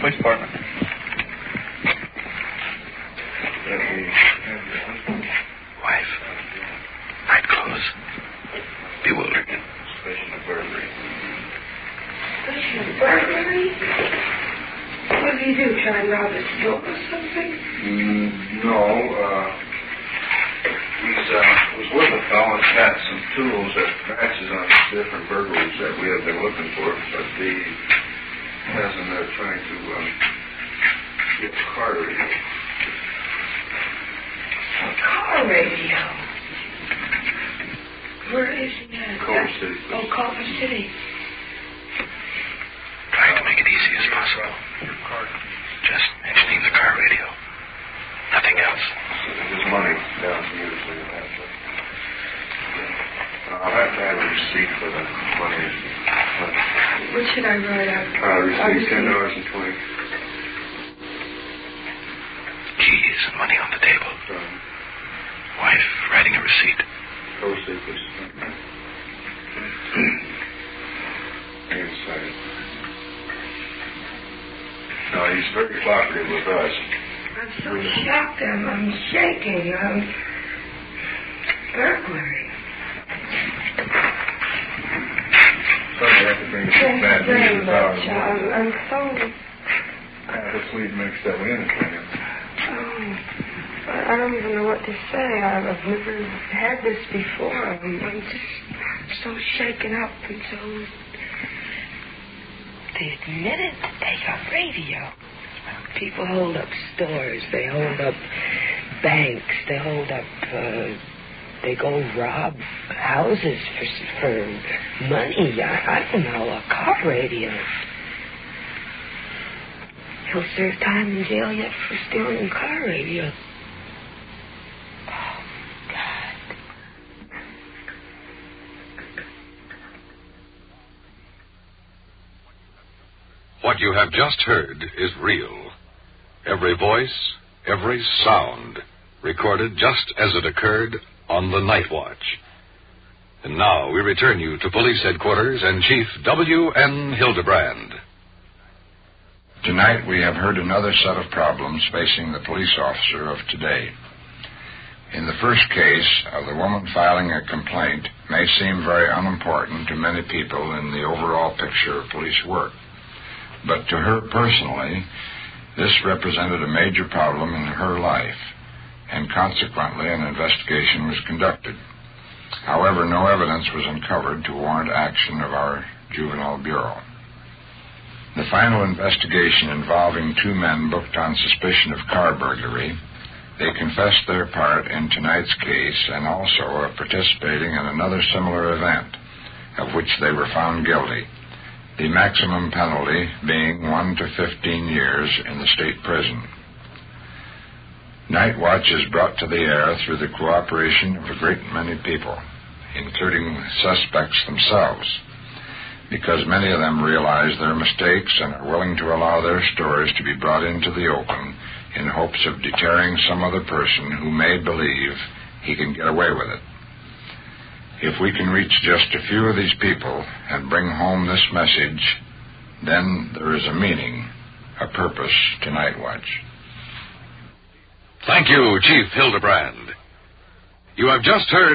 Police Department. Wife. Night clothes. Bewildered. Suspicion of burglary. Suspicion of burglary? What did he do? Try and rob his store or something? No, was with a fellow and had some tools that matches on different burglaries that we have been looking for, but he has them there trying to get a car radio. A car radio? Where is he at? Culver City. Oh, Culver City. Trying to make it easy as possible. Just mentioning the car radio. Nothing else. There's money down here, so you'll have to. I'll have to have a receipt for the money. What should I write out? Receipt $10.20. Keys and money on the table. Wife writing a receipt. Go see, please. Inside. No, he's very cooperative with us. I'm so shocked. I'm shaking. Burglary. Sorry, I have to bring some bad Thank you very news much. out. I'm so... This lead mixed up in it. I don't even know what to say. I've never had this before. I'm just so shaken up and so... They admitted that they got radio. People hold up stores. They hold up banks. They hold up... they go rob houses for money. I don't know, a car radio. He'll serve time in jail yet for stealing a car radio. Oh, God. What you have just heard is real. Every voice, every sound, recorded just as it occurred on the Night Watch. And now we return you to Police Headquarters and Chief W.N. Hildebrand. Tonight we have heard another set of problems facing the police officer of today. In the first case, the woman filing a complaint may seem very unimportant to many people in the overall picture of police work. But to her personally, this represented a major problem in her life, and consequently an investigation was conducted. However, no evidence was uncovered to warrant action of our Juvenile Bureau. The final investigation involving two men booked on suspicion of car burglary. They confessed their part in tonight's case and also of participating in another similar event, of which they were found guilty, the maximum penalty being 1 to 15 years in the state prison. Night Watch is brought to the air through the cooperation of a great many people, including suspects themselves, because many of them realize their mistakes and are willing to allow their stories to be brought into the open in hopes of deterring some other person who may believe he can get away with it. If we can reach just a few of these people and bring home this message, then there is a meaning, a purpose to Night Watch. Thank you, Chief Hildebrand. You have just heard